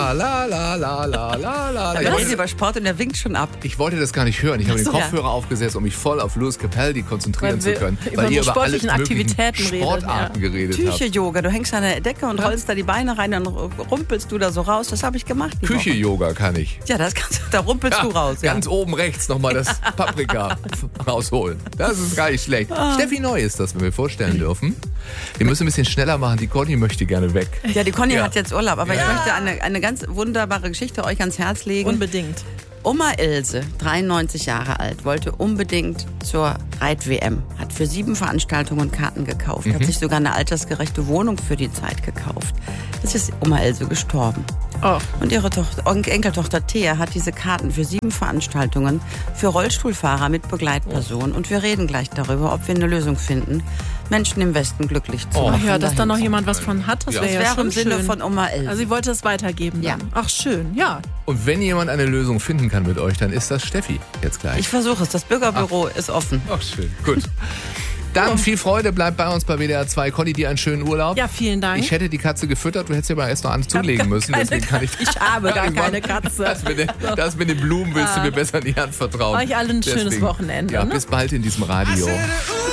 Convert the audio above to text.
la la la la la la la. Da reden Sie über Sport und der winkt schon ab. Ich wollte das gar nicht hören. Ich habe den Ach so, Kopfhörer aufgesetzt, um mich voll auf Louis Capaldi konzentrieren Weil zu wir können. über Weil ihr so über alle sportlichen möglichen Aktivitäten redet, Sportarten geredet habt. Küche-Yoga, du hängst an der Decke und rollst da die Beine rein, dann rumpelst du da so raus. Das habe ich gemacht. die Woche. Küche-Yoga kann ich. Ja, da rumpelst du raus. Ja. Ganz oben rechts nochmal das Paprika rausholen. Das ist gar nicht schlecht. Steffi Neu ist das, wenn wir vorstellen dürfen. Wir müssen ein bisschen schneller machen. Die Conny möchte gerne weg. Ja, die Conny Ja. hat jetzt Urlaub, aber ich möchte eine ganz wunderbare Geschichte euch ans Herz legen. Unbedingt. Oma Ilse, 93 Jahre alt, wollte unbedingt zur Reit-WM, hat für 7 Veranstaltungen Karten gekauft, hat sich sogar eine altersgerechte Wohnung für die Zeit gekauft. Jetzt ist Oma Ilse gestorben. Oh. Und ihre Enkeltochter Thea hat diese Karten für 7 Veranstaltungen für Rollstuhlfahrer mit Begleitperson. Und wir reden gleich darüber, ob wir eine Lösung finden, Menschen im Westen glücklich zu machen. Ach ja, dass da dahin noch zu jemand was von hat, das Ja. wäre Das ja wäre schon im Sinne schön. von Oma Ilse. Also sie wollte es weitergeben Ja. dann. Ach schön, ja. Und wenn jemand eine Lösung finden kann mit euch, dann ist das Steffi jetzt gleich. Ich versuche es, das Bürgerbüro ist offen. Ach, schön. Gut. Dann viel Freude, bleibt bei uns bei WDR 2. Conny, dir einen schönen Urlaub. Ja, vielen Dank. Ich hätte die Katze gefüttert, du hättest sie aber erst noch zulegen müssen. Deswegen kann ich habe gar Ich keine mach- Katze. Das mit den Blumen willst du mir besser in die Hand vertrauen. Euch allen ein schönes Deswegen. Wochenende, Ja, ne? bis bald in diesem Radio.